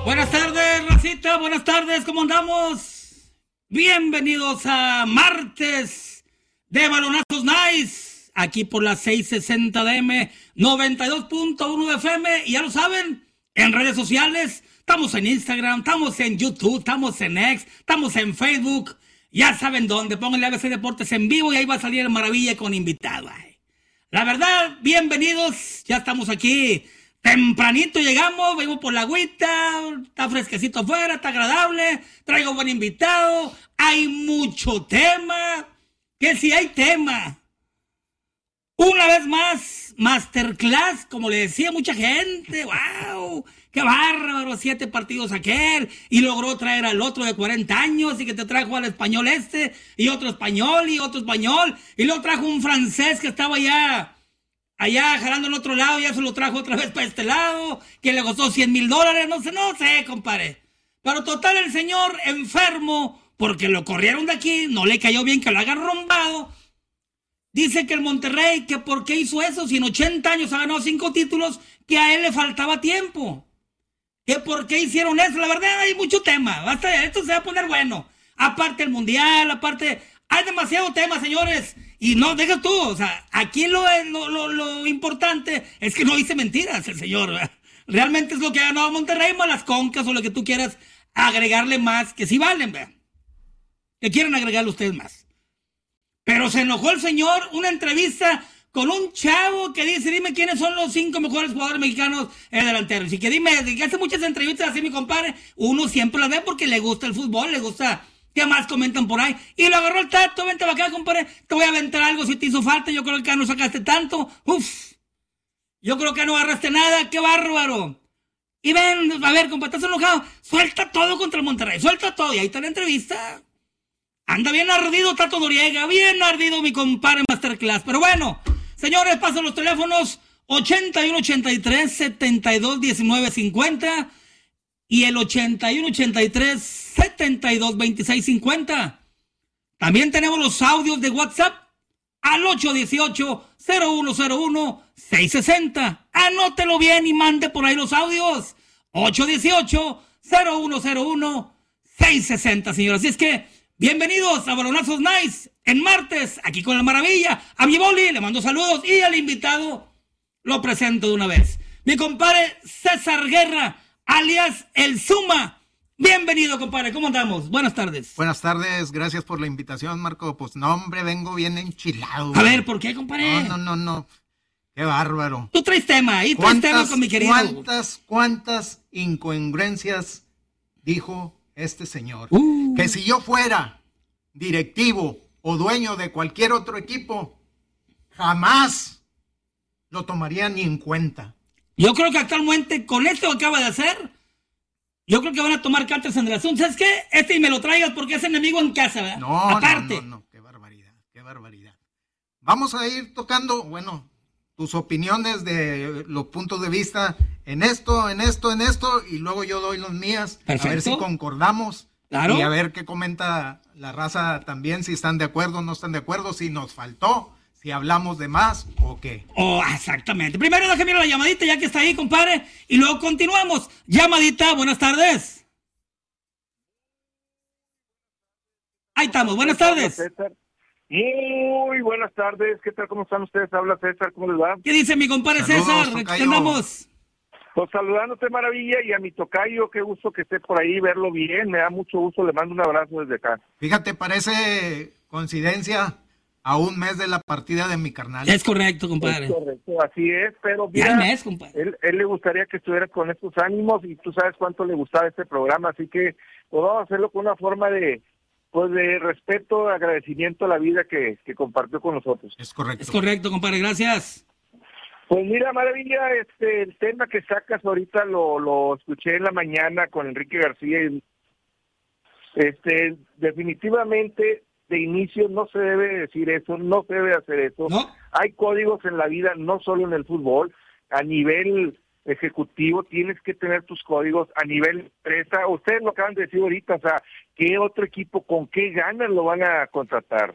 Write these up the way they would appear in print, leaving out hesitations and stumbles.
Buenas tardes, racita, buenas tardes, ¿cómo andamos? Bienvenidos a martes de Balonazos Nice, aquí por las 660 de M, 92.1 de FM, y ya lo saben, en redes sociales, estamos en Instagram, estamos en YouTube, estamos en X, estamos en Facebook, ya saben dónde, pónganle ABC Deportes en vivo y ahí va a salir Maravilla con invitado. La verdad, bienvenidos, ya estamos aquí. Tempranito llegamos, venimos por la agüita, está fresquecito afuera, está agradable, traigo buen invitado, hay mucho tema, que si hay tema. Una vez más, masterclass, como le decía mucha gente, wow, qué bárbaro, 7 partidos aquel, y logró traer al otro de 40 años, y que te trajo al español y otro español, y luego trajo un francés que estaba allá jalando en otro lado, ya se lo trajo otra vez para este lado, que le costó $100,000, no sé, compadre. Pero total, el señor enfermo, porque lo corrieron de aquí, no le cayó bien que lo hagan rombado. Dice que el Monterrey, que por qué hizo eso, si en 80 años ha ganado 5 títulos, que a él le faltaba tiempo. Que por qué hicieron eso, la verdad hay mucho tema, basta, esto se va a poner bueno. Aparte el mundial, hay demasiado tema, señores. Y no, deja tú, o sea, aquí lo importante es que no dice mentiras el señor, ¿verdad? Realmente es lo que ha ganado Monterrey, más las concas o lo que tú quieras agregarle más, que sí valen, ¿verdad? Que quieren agregarle ustedes más. Pero se enojó el señor, una entrevista con un chavo que dice, dime quiénes son los 5 mejores jugadores mexicanos delanteros. Y que dime, que hace muchas entrevistas así, mi compadre, uno siempre las ve porque le gusta el fútbol, le gusta... ¿Qué más comentan por ahí? Y lo agarró el Tato, vente para acá, compadre, te voy a aventar algo si te hizo falta, yo creo que no sacaste tanto, yo creo que no agarraste nada, qué bárbaro. Y ven, a ver, compadre, estás enojado, suelta todo contra el Monterrey, suelta todo, y ahí está la entrevista. Anda bien ardido Tato Noriega, bien ardido mi compadre Masterclass, pero bueno, señores, paso los teléfonos 8183-721950 y el 8183-722650. También tenemos los audios de WhatsApp al 818-0101-660. Anótelo bien y mande por ahí los audios. 818-0101-660, señores. Así es que, bienvenidos a Balonazos Nice en martes, aquí con la Maravilla. A mi boli le mando saludos y al invitado lo presento de una vez. Mi compadre César Guerra, alias El Zuma. Bienvenido, compadre, ¿cómo andamos? Buenas tardes. Buenas tardes, gracias por la invitación, Marco. Pues no, hombre, vengo bien enchilado. A ver, ¿por qué, compadre? No, qué bárbaro. Tú traes tema, ahí traes tema con mi querido. ¿Cuántas incongruencias dijo este señor? Que si yo fuera directivo o dueño de cualquier otro equipo, jamás lo tomaría ni en cuenta. Yo creo que actualmente, con esto que acaba de hacer, yo creo que van a tomar cartas en el asunto. ¿Sabes qué? Y me lo traigas porque es enemigo en casa, ¿verdad? No, aparte. No, qué barbaridad. Vamos a ir tocando, tus opiniones de los puntos de vista en esto, y luego yo doy las mías. Perfecto. A ver si concordamos. Claro. Y a ver qué comenta la raza también, si están de acuerdo o no están de acuerdo, si nos faltó. Si hablamos de más o qué. Exactamente. Primero déjame ir a la llamadita ya que está ahí, compadre, y luego continuamos. Llamadita, buenas tardes. Ahí estamos, buenas tardes. César. Muy buenas tardes, ¿qué tal? ¿Cómo están ustedes? Habla César, ¿cómo les va? ¿Qué dice mi compadre César? ¿Qué andamos? Pues saludándote, Maravilla, y a mi tocayo, qué gusto que esté por ahí, verlo bien, me da mucho gusto, le mando un abrazo desde acá. Fíjate, parece coincidencia a un mes de la partida de mi carnal. Es correcto, compadre. Es correcto, así es, pero mira, mes, compadre. Él le gustaría que estuvieras con estos ánimos y tú sabes cuánto le gustaba este programa, así que pues vamos a hacerlo con una forma de respeto, agradecimiento a la vida que compartió con nosotros. Es correcto. Es correcto, compadre, gracias. Pues mira, Maravilla, el tema que sacas ahorita lo escuché en la mañana con Enrique García y definitivamente de inicio no se debe decir eso, no se debe hacer eso. ¿No? Hay códigos en la vida, no solo en el fútbol, a nivel ejecutivo tienes que tener tus códigos, a nivel empresa, ustedes lo acaban de decir ahorita, o sea, ¿qué otro equipo con qué ganas lo van a contratar?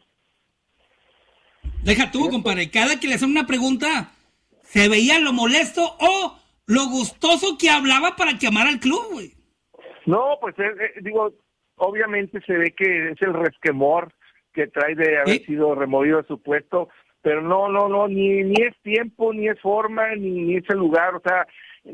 Deja tú, compadre, cada que le hacen una pregunta, se veía lo molesto o lo gustoso que hablaba para quemar al club, güey. No, pues digo, obviamente se ve que es el resquemor que trae de haber sido removido de su puesto, pero no, ni es tiempo, ni es forma, ni es el lugar, o sea,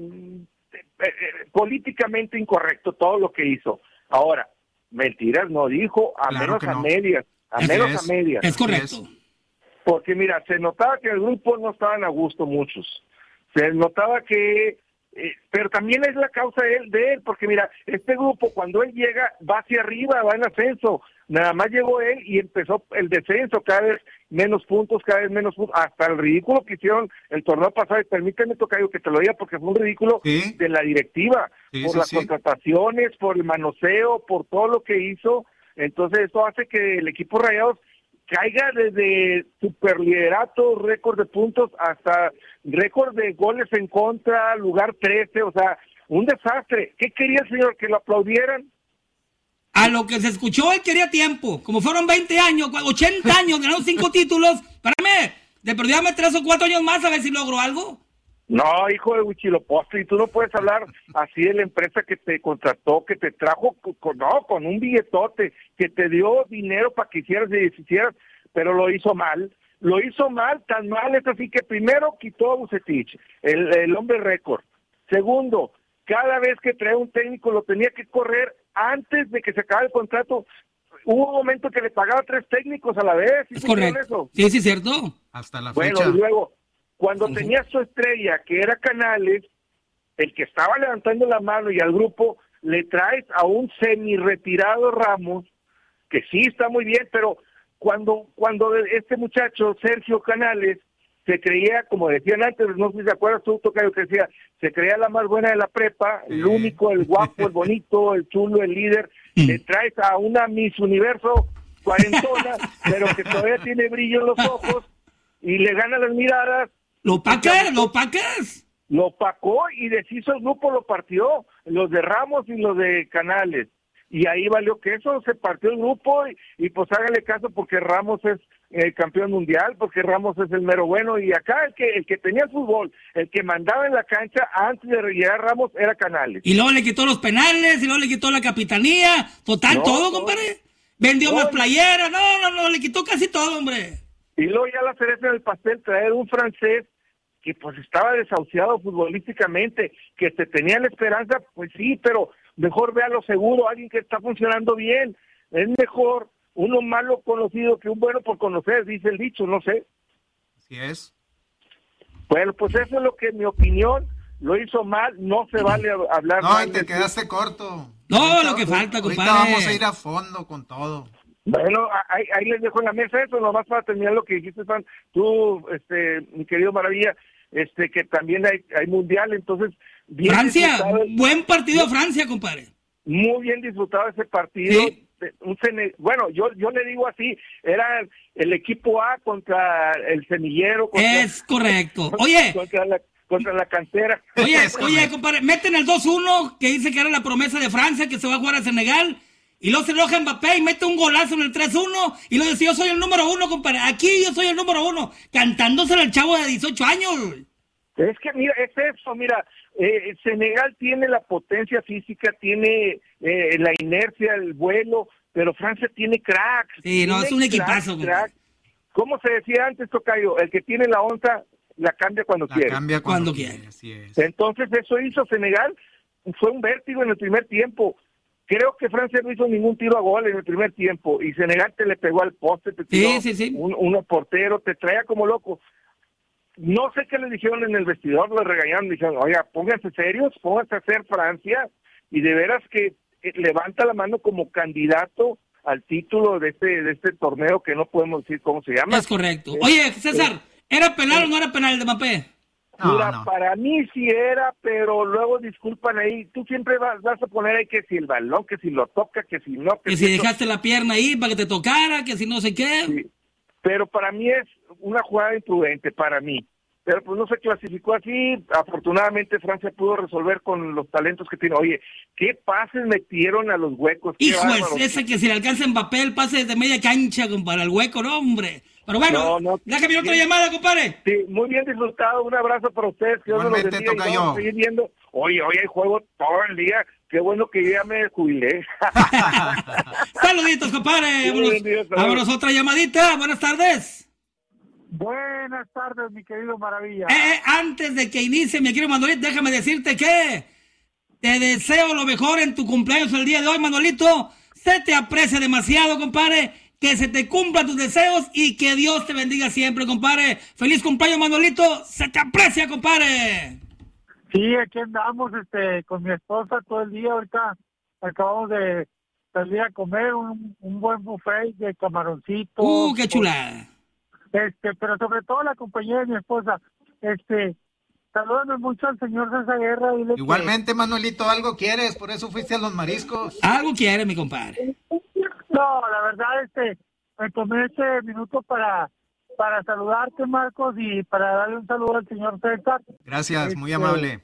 políticamente incorrecto todo lo que hizo. Ahora, mentiras no dijo, menos a medias, a medias. Es correcto. Porque mira, se notaba que el grupo no estaban a gusto muchos, se notaba que pero también es la causa de él, porque mira, este grupo cuando él llega va hacia arriba, va en ascenso, nada más llegó él y empezó el descenso, cada vez menos puntos, hasta el ridículo que hicieron el torneo pasado, y permíteme, Tocayo, que te lo diga, porque fue un ridículo de la directiva, por las contrataciones, por el manoseo, por todo lo que hizo. Entonces esto hace que el equipo Rayados caiga desde superliderato, récord de puntos, hasta récord de goles en contra, lugar 13, o sea, un desastre. ¿Qué quería el señor? ¿Que lo aplaudieran? A lo que se escuchó, él quería tiempo. Como fueron 20 años, 80 años, ganó 5 títulos. Espérame, de perdíame 3 o 4 años más a ver si logró algo. No, hijo de Huichilopochtli, tú no puedes hablar así de la empresa que te contrató, que te trajo con un billetote, que te dio dinero para que hicieras y deshicieras, pero lo hizo mal, tan mal, es así que primero quitó a Vucetich, el hombre récord. Segundo, cada vez que traía un técnico lo tenía que correr antes de que se acabara el contrato. Hubo un momento que le pagaba 3 técnicos a la vez. Es correcto. Eso? Sí, es cierto. Hasta la fecha. Bueno, y luego, cuando tenía su estrella, que era Canales, el que estaba levantando la mano y al grupo, le traes a un semi-retirado Ramos, que sí está muy bien, pero cuando este muchacho, Sergio Canales, se creía, como decían antes, no sé si te acuerdas tú, Tocayo, que decía, se creía la más buena de la prepa, el único, el guapo, el bonito, el chulo, el líder, le traes a una Miss Universo cuarentona, pero que todavía tiene brillo en los ojos, y le gana las miradas. Lo opacas. Lo opacó y deshizo el grupo, lo partió, los de Ramos y los de Canales. Y ahí valió que eso, se partió el grupo y pues hágale caso porque Ramos es el campeón mundial, porque Ramos es el mero bueno. Y acá el que tenía el fútbol, el que mandaba en la cancha antes de llegar Ramos era Canales. Y luego le quitó los penales, y luego le quitó la capitanía, todo, compadre. Vendió más playeras, no, le quitó casi todo, hombre. Y luego ya la cereza del pastel, traer un francés que pues estaba desahuciado futbolísticamente, que se tenía la esperanza, pues sí, pero mejor vea lo seguro, alguien que está funcionando bien. Es mejor uno malo conocido que un bueno por conocer, dice el dicho, no sé. Así es. Bueno, pues eso es lo que, en mi opinión, lo hizo mal, no se vale hablar no, mal. No, y te quedaste corto. No, ahorita, lo que falta, compadre. Ahorita vamos a ir a fondo con todo. Bueno, ahí les dejo en la mesa eso, nomás para terminar lo que dijiste, Juan, tú, mi querido Maravilla, que también hay mundial, entonces... Bien Francia, buen partido Francia, compadre. Muy bien disfrutado ese partido. Sí. Bueno, yo le digo así, era el equipo A contra el semillero. Es correcto. Oye. Contra la cantera. Oye, compadre, meten el 2-1, que dice que era la promesa de Francia, que se va a jugar a Senegal. Y luego se enoja Mbappé y mete un golazo en el 3-1. Y luego dice, yo soy el número 1, compadre. Aquí yo soy el número 1. Cantándoselo al chavo de 18 años. Es que, mira, es eso, mira. Senegal tiene la potencia física, tiene la inercia, el vuelo, pero Francia tiene cracks. Sí, no, es un equipazo. Crack. ¿Cómo se decía antes, Tocayo? El que tiene la onza la cambia cuando quiere. Cambia cuando quiere. Así es. Entonces eso hizo Senegal, fue un vértigo en el primer tiempo. Creo que Francia no hizo ningún tiro a gol en el primer tiempo y Senegal te le pegó al poste, te tiró un portero, te traía como loco. No sé qué le dijeron en el vestidor, le regañaron, dijeron, oiga, pónganse serios, pónganse a hacer Francia, y de veras que levanta la mano como candidato al título de este torneo que no podemos decir cómo se llama. Es correcto. Oye, César, ¿era penal o no era penal el de Mbappé? Mira, para mí sí era, pero luego disculpan ahí, tú siempre vas a poner ahí que si el balón, que si lo toca, que si no. Que si dejaste la pierna ahí para que te tocara, que si no sé qué. Sí. Pero para mí es una jugada imprudente, para mí. Pero pues no se clasificó así. Afortunadamente Francia pudo resolver con los talentos que tiene. Oye, ¿qué pases metieron a los huecos? Hijo, es ese que si le alcanza en papel, el pase desde media cancha para el hueco, no, hombre. Pero bueno, déjame otra llamada, compadre. Sí, muy bien disfrutado. Un abrazo para ustedes. Que Dios los bendiga. Y vamos a seguir viendo. Oye, hay juego todo el día. Qué bueno que yo ya me jubilé. Saluditos, compadre. Vámonos otra llamadita. Buenas tardes. Buenas tardes, mi querido Maravilla. Antes de que inicie, mi querido Manolito, déjame decirte que te deseo lo mejor en tu cumpleaños el día de hoy, Manolito. Se te aprecia demasiado, compadre. Que se te cumplan tus deseos y que Dios te bendiga siempre, compadre. Feliz cumpleaños, Manolito. Se te aprecia, compadre. Sí, aquí andamos con mi esposa todo el día. Ahorita acabamos de salir a comer un buen buffet de camaroncitos. ¡Qué chulada! Pero sobre todo la compañía de mi esposa. Salúdame mucho al señor César Guerra. Igualmente, Manuelito, algo quieres, por eso fuiste a los mariscos. Algo quiere, mi compadre. No, la verdad, me tomé este minuto para saludarte, Marcos, y para darle un saludo al señor César. Gracias, muy amable.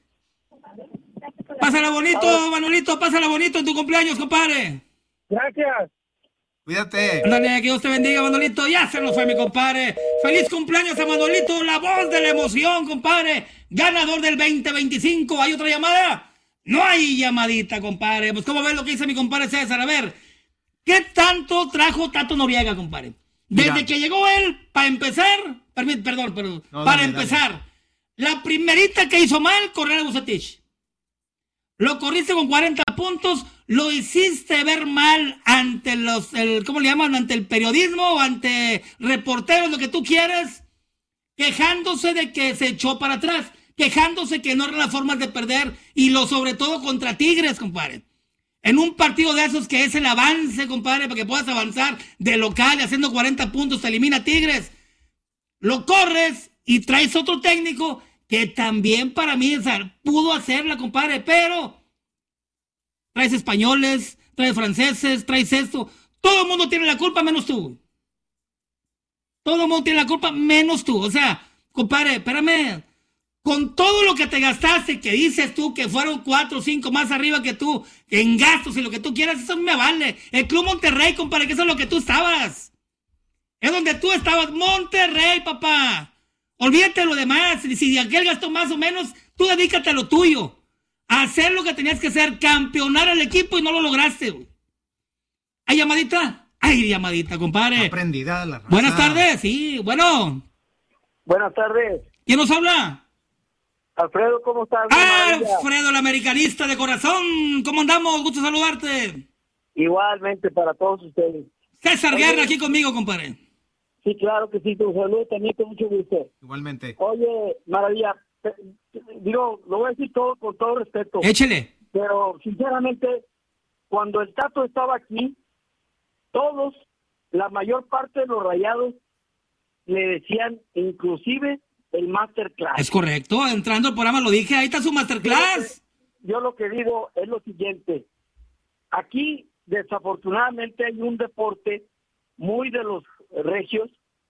Pásala bonito, Manolito, pásala bonito en tu cumpleaños, compadre. Gracias. Cuídate. Ándale, que Dios te bendiga, Manolito. Ya se nos fue, mi compadre. Feliz cumpleaños a Manolito, la voz de la emoción, compadre. Ganador del 2025. ¿Hay otra llamada? No hay llamadita, compadre. Pues, ¿cómo ves lo que dice mi compadre César? A ver, ¿qué tanto trajo Tato Noriega, compadre? Desde Mira, que llegó él, para empezar, perdón, para empezar, la primerita que hizo mal, correr a Vucetich. Lo corriste con 40 puntos, lo hiciste ver mal ante ¿cómo le llaman? Ante el periodismo, ante reporteros, lo que tú quieras, quejándose de que se echó para atrás, quejándose que no eran las formas de perder, y sobre todo contra Tigres, compadre. En un partido de esos que es el avance, compadre, para que puedas avanzar de local y haciendo 40 puntos, te elimina Tigres. Lo corres y traes otro técnico que también para mí, o sea, pudo hacerla, compadre, pero traes españoles, traes franceses, traes esto. Todo el mundo tiene la culpa menos tú. Todo el mundo tiene la culpa menos tú. O sea, compadre, espérame. Con todo lo que te gastaste, que dices tú que fueron 4 o 5 más arriba que tú, en gastos y lo que tú quieras, eso me vale. El Club Monterrey, compadre, que eso es lo que tú estabas. Es donde tú estabas. Monterrey, papá. Olvídate de lo demás. Si aquel gastó más o menos, tú dedícate a lo tuyo. A hacer lo que tenías que hacer, campeonar al equipo, y no lo lograste, güey. ¿Hay llamadita? Hay llamadita, compadre. Aprendida la raza. Buenas tardes, sí, bueno. Buenas tardes. ¿Quién nos habla? Alfredo, ¿cómo estás? Alfredo, el americanista de corazón. ¿Cómo andamos? Gusto saludarte. Igualmente para todos ustedes. César Guerra aquí conmigo, compadre. Sí, claro que sí, te saludo también con mucho gusto. Igualmente. Oye, Maravilla, lo voy a decir todo con todo respeto. Échele. Pero, sinceramente, cuando el Tato estaba aquí, todos, la mayor parte de los Rayados, le decían, inclusive, el Masterclass. Es correcto, entrando al programa lo dije, ahí está su Masterclass. Yo lo que digo es lo siguiente. Aquí, desafortunadamente, hay un deporte muy de los regios.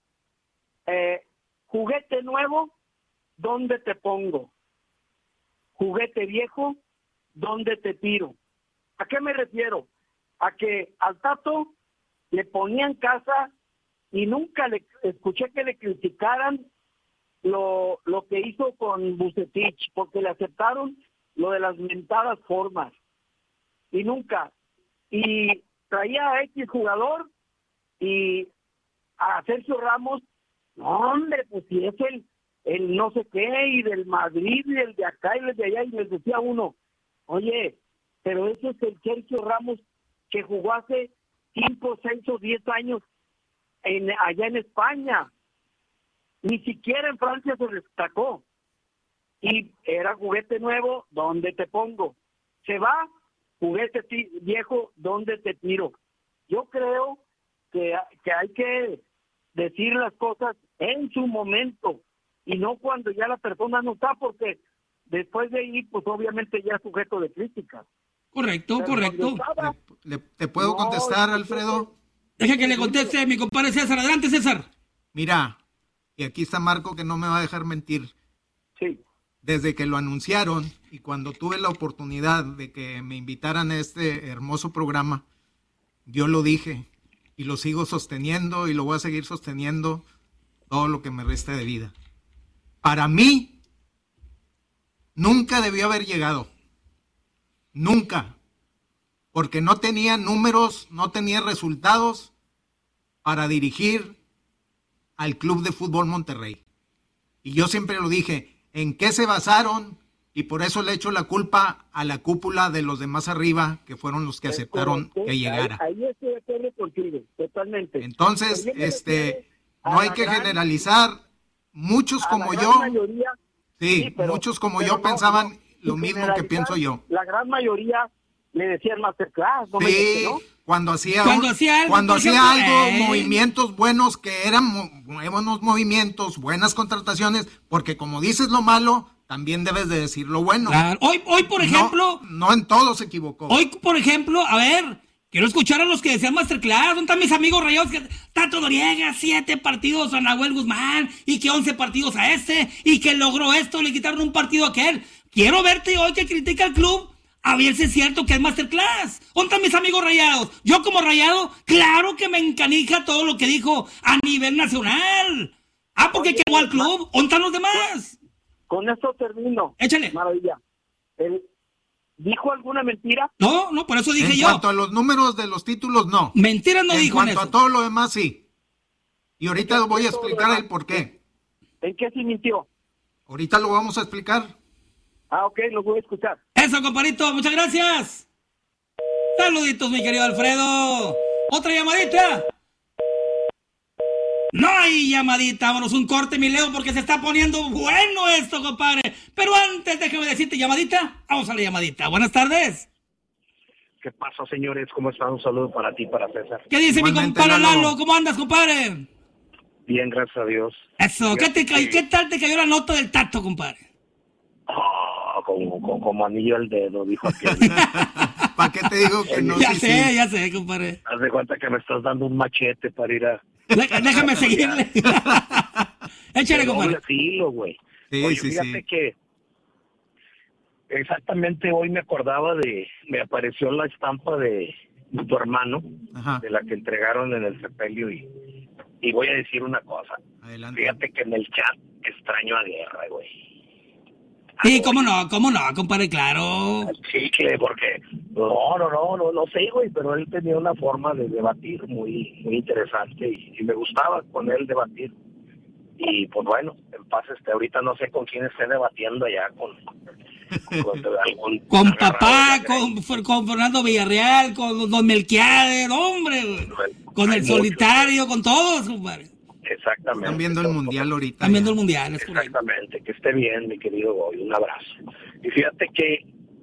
Juguete nuevo, ¿dónde te pongo? Juguete viejo, ¿dónde te tiro? ¿A qué me refiero? A que al Tato le ponían casa y nunca le escuché que le criticaran lo que hizo con Vucetich, porque le aceptaron lo de las mentadas formas. Y nunca. Y traía a X jugador y a Sergio Ramos, no, hombre, pues si es el no sé qué, y del Madrid, y el de acá, y el de allá, y les decía uno, oye, pero ese es el Sergio Ramos que jugó hace 5, 6 o 10 años allá en España. Ni siquiera en Francia se destacó. Y era juguete nuevo, ¿dónde te pongo? Se va, juguete viejo, ¿dónde te tiro? Yo creo que hay que decir las cosas en su momento y no cuando ya la persona no está, porque después de ahí, pues obviamente ya es sujeto de crítica. Correcto, Pero correcto. estaba, ¿Te puedo contestar, Alfredo? Deja que le conteste mi compadre César. Adelante, César. Mira, y aquí está Marco que no me va a dejar mentir. Sí. Desde que lo anunciaron y cuando tuve la oportunidad de que me invitaran a este hermoso programa, yo lo dije y lo sigo sosteniendo y lo voy a seguir sosteniendo todo lo que me resta de vida. Para mí, nunca debió haber llegado. Nunca. porque no tenía números, no tenía resultados para dirigir al Club de Fútbol Monterrey. Y yo siempre lo dije, ¿en qué se basaron? Y por eso le echo la culpa a la cúpula de los demás arriba, que fueron los que aceptaron que llegara. Ahí estoy de acuerdo contigo, totalmente. Entonces, no hay que generalizar. Muchos como yo, muchos como yo pensaban lo mismo que pienso yo. La gran mayoría le decían masterclass, ¿no? Sí, cuando hacía algo, movimientos buenos, que eran buenos movimientos, buenas contrataciones, porque como dices lo malo, también debes de decir lo bueno. Claro. Hoy por ejemplo... No en todo se equivocó. Hoy, por ejemplo, a ver, quiero escuchar a los que decían masterclass. ¿Dónde están mis amigos rayados? Tato Noriega, 7 partidos a Nahuel Guzmán, y que 11 partidos a este, y que logró esto, le quitaron un partido a aquel. Quiero verte hoy que critica al club, a ver si es cierto que es masterclass. ¿Dónde están mis amigos rayados? Yo como rayado, claro que me encanija todo lo que dijo a nivel nacional. Porque quedó al club. ¿Dónde están los demás? Con esto termino. Échale. Maravilla. ¿Dijo alguna mentira? No, por eso dije yo. En cuanto a los números de los títulos, no. Mentiras no dijo en eso. En cuanto a todo lo demás, sí. Y ahorita voy a explicar el por qué. ¿En qué sí mintió? Ahorita lo vamos a explicar. Ok, lo voy a escuchar. Eso, compadrito, muchas gracias. Saluditos, mi querido Alfredo. ¿Otra llamadita? No hay llamadita, vámonos un corte, mi Leo, porque se está poniendo bueno esto, compadre. Pero antes, déjame decirte, llamadita, vamos a la llamadita. Buenas tardes. ¿Qué pasa, señores? ¿Cómo están? Un saludo para ti, para César. ¿Qué dice mi compadre Lalo? ¿Cómo andas, compadre? Bien, gracias a Dios. Eso, ¿qué tal te cayó la nota del Tato, compadre? Como anillo al dedo, dijo aquel. ¿Para qué te digo que no? Ya sé, compadre. Haz de cuenta que me estás dando un machete para ir a... Déjame seguirle. Échale, compadre. Filo, güey. Sí, fíjate que exactamente hoy me apareció la estampa de tu hermano, ajá, de la que entregaron en el sepelio, y voy a decir una cosa. Adelante. Fíjate que en el chat extraño a Guerra, güey. Sí, cómo no, compadre, claro. Sí, porque no sé, güey, pero él tenía una forma de debatir muy interesante y me gustaba con él debatir. Y pues bueno, en paz ahorita no sé con quién esté debatiendo allá, con papá, con Fernando Villarreal, con Don Melquiades, hombre, con el Solitario, con todos, compadre. Exactamente. Están viendo el mundial ahorita. Están viendo el mundial, es correcto. Exactamente, que esté bien, mi querido Goy, un abrazo. Y fíjate que,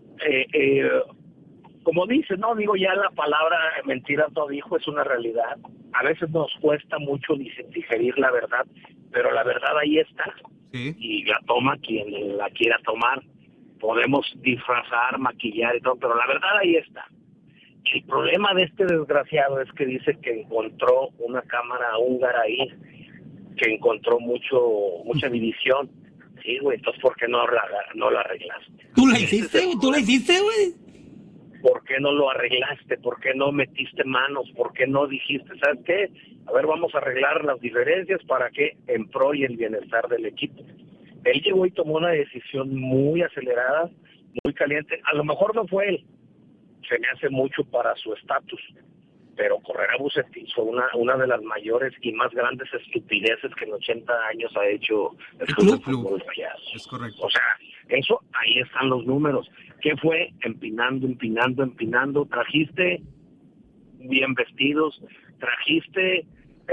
como dice, no digo ya la palabra mentira todo hijo es una realidad. A veces nos cuesta mucho digerir la verdad, pero la verdad ahí está. ¿Sí? Y la toma quien la quiera tomar. Podemos disfrazar, maquillar y todo, pero la verdad ahí está. El problema de este desgraciado es que dice que encontró una cámara húngara ahí, que encontró mucha división. Sí, güey, entonces ¿por qué no la arreglaste? ¿Tú la hiciste, güey? ¿Por qué no lo arreglaste? ¿Por qué no metiste manos? ¿Por qué no dijiste, sabes qué? A ver, vamos a arreglar las diferencias para que en pro y el bienestar del equipo. Él llegó y tomó una decisión muy acelerada, muy caliente. A lo mejor no fue él. Se me hace mucho para su estatus, pero correr a Bucetich fue una de las mayores y más grandes estupideces que en 80 años ha hecho el club. Es correcto. O sea, eso, ahí están los números. ¿Qué fue? Empinando. Trajiste bien vestidos, trajiste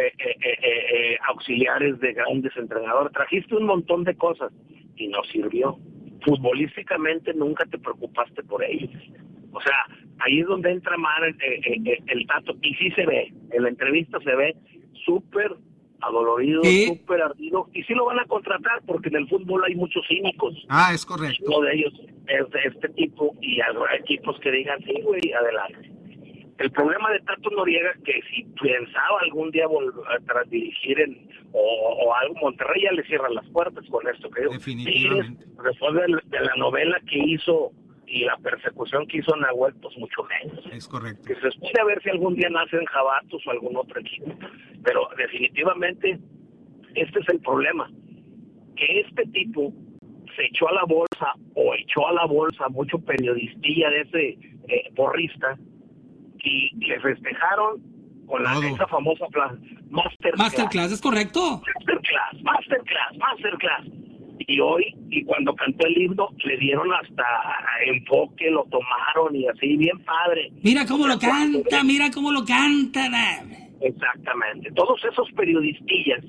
auxiliares de grandes entrenadores, trajiste un montón de cosas y no sirvió. Futbolísticamente nunca te preocupaste por ellos. O sea, ahí es donde entra mal el Tato, y sí se ve, en la entrevista se ve súper adolorido, súper ardido, y sí lo van a contratar porque en el fútbol hay muchos cínicos. Es correcto. Uno de ellos es de este tipo, y habrá equipos que digan, sí, güey, adelante. El problema de Tato Noriega, que si pensaba algún día volver a dirigir o algo, Monterrey ya le cierran las puertas con esto que digo. Definitivamente. Después de la novela que hizo y la persecución que hizo Nahuel, pues mucho menos. Es correcto. Que se espera a ver si algún día nace en Jabatos o algún otro equipo. Pero definitivamente este es el problema. Que este tipo se echó a la bolsa mucho periodistilla de ese porrista, y le festejaron con esa famosa Masterclass, ¿es correcto? Masterclass. Y cuando cantó el himno, le dieron hasta enfoque, lo tomaron y así, bien padre. Mira cómo lo cantan. Exactamente. Todos esos periodistillas,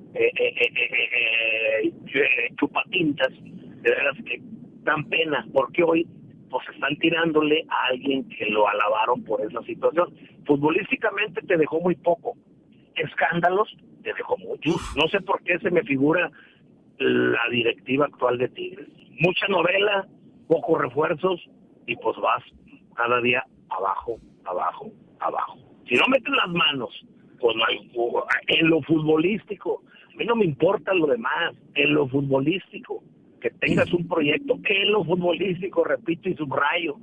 chupatintas, de veras que dan pena, porque hoy pues están tirándole a alguien que lo alabaron por esa situación. Futbolísticamente te dejó muy poco. Escándalos te dejó mucho. No sé por qué se me figura la directiva actual de Tigres. Mucha novela, pocos refuerzos y pues vas cada día abajo. Si no metes las manos pues no hay, en lo futbolístico, a mí no me importa lo demás, en lo futbolístico, que tengas un proyecto, que en lo futbolístico, repito y subrayo,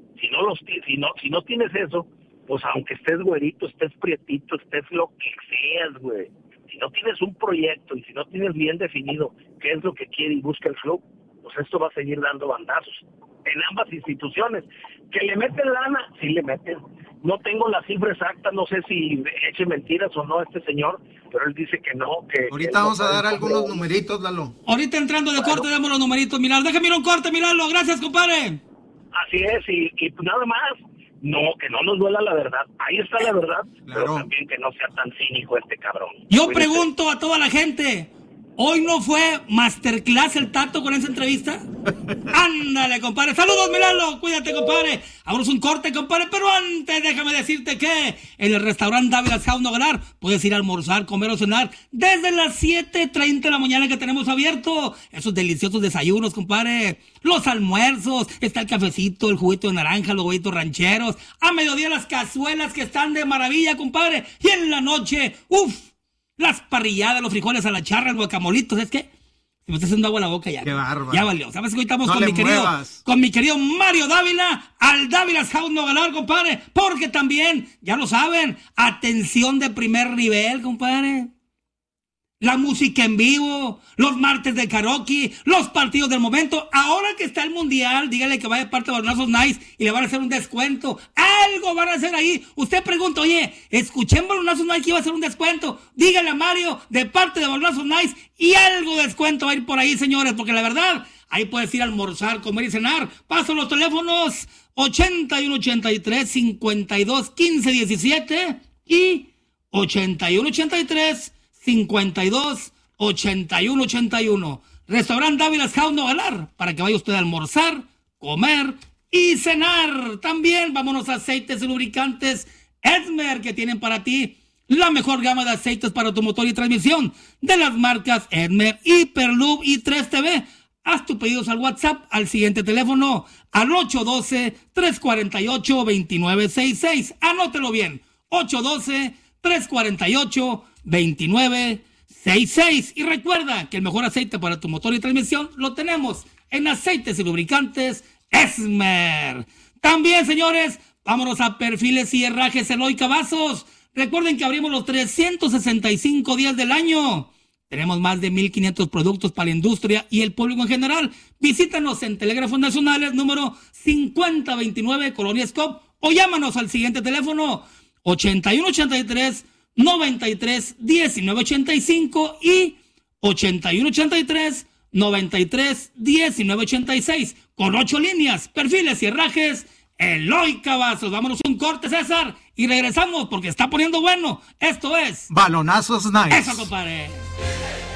si no tienes eso, pues aunque estés güerito, estés prietito, estés lo que seas, güey, si no tienes un proyecto y si no tienes bien definido qué es lo que quiere y busca el club, pues esto va a seguir dando bandazos en ambas instituciones. Que le meten lana, sí le meten. No tengo la cifra exacta, no sé si eche mentiras o no este señor, pero él dice que no. Ahorita vamos a dar algunos numeritos, Lalo. Ahorita entrando de corte damos los numeritos, Milalo. Déjame ir a un corte, Milalo. Gracias, compadre. Así es, y pues nada más. No, que no nos duela la verdad. Ahí está la verdad, claro. Pero también que no sea tan cínico este cabrón. Yo pregunto a toda la gente, ¿hoy no fue Masterclass el Tato con esa entrevista? Ándale, compadre. Saludos, Milalo. Cuídate, compadre. Ahora es un corte, compadre. Pero antes, déjame decirte que en el restaurante Dávila's House Nogalar puedes ir a almorzar, comer o cenar desde las 7:30 de la mañana que tenemos abierto. Esos deliciosos desayunos, compadre. Los almuerzos. Está el cafecito, el juguito de naranja, los huevitos rancheros. A mediodía las cazuelas que están de maravilla, compadre. Y en la noche, las parrilladas, los frijoles a la charra, el guacamolitos. Es que me está haciendo agua en la boca ya. Qué bárbaro. Ya valió. ¿Sabes que hoy estamos no con mi querido Mario Dávila al Dávila's House Nogalar, compadre? Porque también, ya lo saben, atención de primer nivel, compadre. La música en vivo, los martes de karaoke, los partidos del momento. Ahora que está el mundial, dígale que vaya de parte de Balonazos Nice y le van a hacer un descuento. Algo van a hacer ahí. Usted pregunta, oye, escuché en Balonazos Nice que iba a hacer un descuento. Dígale a Mario de parte de Balonazos Nice y algo de descuento va a ir por ahí, señores, porque la verdad, ahí puedes ir a almorzar, comer y cenar. Paso los teléfonos 8183-521517 y 8183-528181. Restaurante Dávila's House Nogalar, para que vaya usted a almorzar, comer y cenar. También vámonos a aceites y lubricantes Esmer, que tienen para ti la mejor gama de aceites para tu motor y transmisión de las marcas Esmer, Hyperlube y 3TV. Haz tus pedidos al WhatsApp al siguiente teléfono, al 812-348-2966. Anótelo bien, 812-348-2966. Y recuerda que el mejor aceite para tu motor y transmisión lo tenemos en aceites y lubricantes Esmer. También, señores, vámonos a Perfiles y Herrajes Eloy Cavazos. Recuerden que abrimos los 365 días del año. Tenemos más de 1,500 productos para la industria y el público en general. Visítanos en Telégrafos Nacionales, número 5029, Colonia Scop, o llámanos al siguiente teléfono, 8183-93-1985 y 8183-93-1986, con 8 líneas. Perfiles y Herrajes Eloy Cavazos. Vámonos un corte, César, y regresamos porque está poniendo bueno. Esto es Balonazos Nice. Eso, compadre.